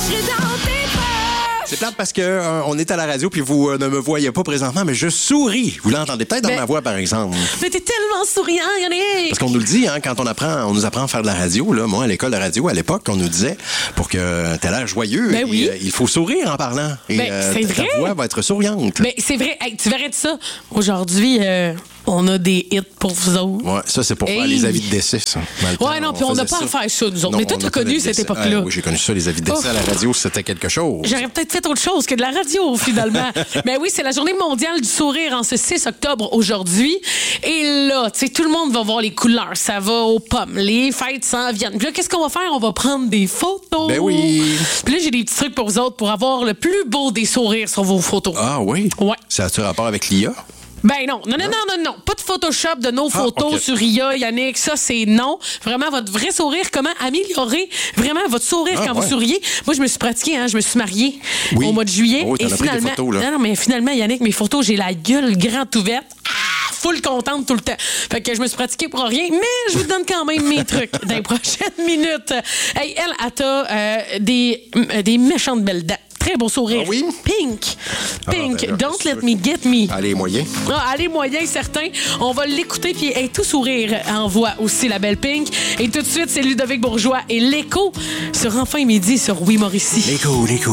serai dans tes bras. C'est plate parce que on est à la radio puis vous ne me voyez pas présentement, mais je souris. Vous l'entendez peut-être dans ma voix, par exemple. Mais t'es tellement souriant, Yannick. Parce qu'on nous le dit, hein, quand on nous apprend à faire de la radio. Là, moi, à l'école de radio, à l'époque, on nous disait, pour que t'aies l'air joyeux, Ben oui. il faut sourire en parlant. Et c'est ta vrai. voix va être souriante. Mais c'est vrai. Hey, tu verrais de ça. Aujourd'hui, on a des hits pour vous autres. Ouais, ça, c'est pour faire les avis de décès, ça. Ouais, non, puis on n'a pas à faire ça, nous autres. Mais toi, tu as connu cette époque-là. Oui, j'ai connu ça, les avis de décès à la radio, c'était quelque chose. J'aurais peut-être fait autre chose que de la radio, finalement. Mais oui, c'est la journée mondiale du sourire en ce 6 octobre aujourd'hui. Et là, tu sais, tout le monde va voir les couleurs. Ça va aux pommes. Les fêtes s'en viennent. Puis là, qu'est-ce qu'on va faire? On va prendre des photos. Ben oui. Puis là, j'ai des petits trucs pour vous autres pour avoir le plus beau des sourires sur vos photos. Ah oui? Ouais. Ça a-tu rapport avec l'IA? Ben non. Non. Pas de Photoshop de nos photos okay. sur IA, Yannick. Ça, c'est non. Vraiment, votre vrai sourire, comment améliorer vraiment votre sourire quand vous souriez. Moi, je me suis pratiquée, hein. Je me suis mariée au mois de juillet. Oui, t'en as pris des photos, là. Non, mais finalement, Yannick, mes photos, j'ai la gueule grande ouverte. Full contente tout le temps. Fait que je me suis pratiquée pour rien, mais je vous donne quand même mes trucs dans les prochaines minutes. Hey, elle a des méchantes belles dents. Très beau sourire. Ah oui? Pink. Ben là, Don't let me get me. Allez, moyen. Allez, moyen, certain. On va l'écouter, puis tout sourire envoie aussi la belle Pink. Et tout de suite, c'est Ludovic Bourgeois et l'écho sur Enfin Midi sur Oui Mauricie. L'écho.